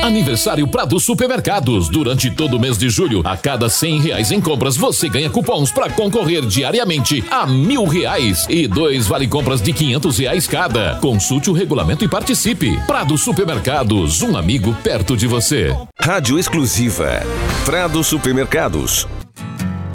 Aniversário Prado Supermercados. Durante todo o mês de julho, a cada R$100 em compras, você ganha cupons para concorrer diariamente a R$1.000 e 2 vale compras de R$500 cada. Consulte o regulamento e participe. Prado Supermercados, um amigo perto de você. Rádio exclusiva Prado Supermercados.